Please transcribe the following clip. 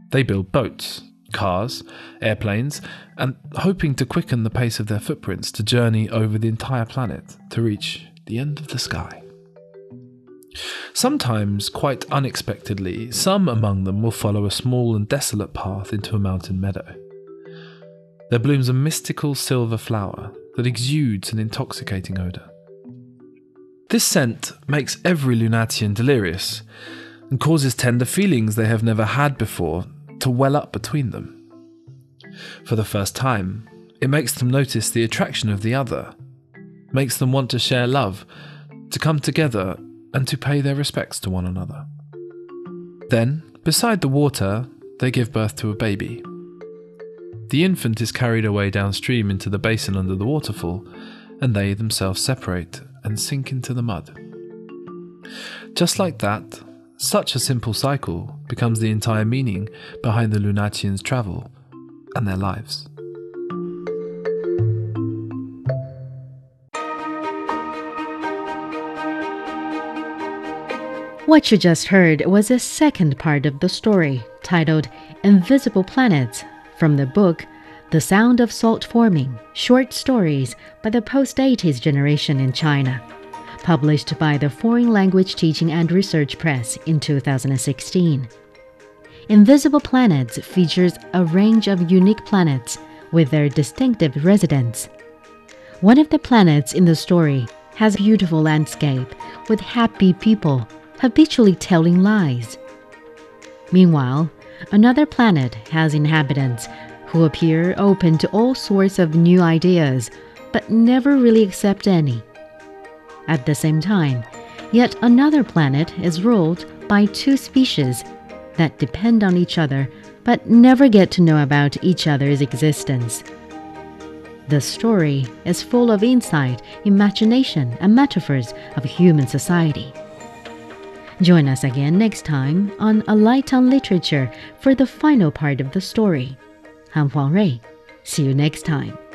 They build boats, cars, airplanes, and hoping to quicken the pace of their footprints to journey over the entire planet to reach the end of the sky. Sometimes, quite unexpectedly, some among them will follow a small and desolate path into a mountain meadow. There blooms a mystical silver flower that exudes an intoxicating odour. This scent makes every Lunatian delirious and causes tender feelings they have never had before to well up between them. For the first time, it makes them notice the attraction of the other, makes them want to share love, to come together and to pay their respects to one another. Then, beside the water, they give birth to a baby. The infant is carried away downstream into the basin under the waterfall, and they themselves separate and sink into the mud. Just like that, such a simple cycle becomes the entire meaning behind the Lunatians' travel and their lives. What you just heard was a second part of the story, titled Invisible Planets, from the book The Sound of Salt Forming, Short Stories by the Post-80s Generation in China, published by the Foreign Language Teaching and Research Press in 2016. Invisible Planets features a range of unique planets with their distinctive residents. One of the planets in the story has a beautiful landscape with happy people habitually telling lies. Meanwhile, another planet has inhabitants who appear open to all sorts of new ideas, but never really accept any. At the same time, yet another planet is ruled by two species that depend on each other but never get to know about each other's existence. The story is full of insight, imagination, and metaphors of human society. Join us again next time on A Light on Literature for the final part of the story. I'm Huang Rui. See you next time.